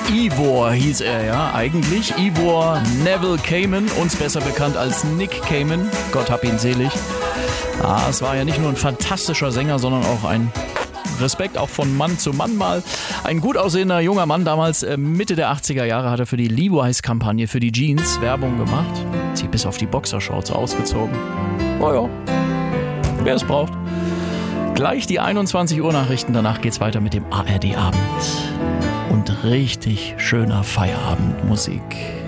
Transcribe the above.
Ivor hieß er ja eigentlich. Ivor Neville Cayman, uns besser bekannt als Nick Cayman. Gott hab ihn selig. Es war ja nicht nur ein fantastischer Sänger, sondern auch ein Respekt auch von Mann zu Mann mal. Ein gut aussehender junger Mann damals, Mitte der 80er Jahre, hat er für die Levi's-Kampagne für die Jeans Werbung gemacht. Sie bis auf die Boxershorts ausgezogen. Oh ja, wer es braucht. Gleich die 21 Uhr Nachrichten, danach geht's weiter mit dem ARD Abend. Und richtig schöner Feierabendmusik.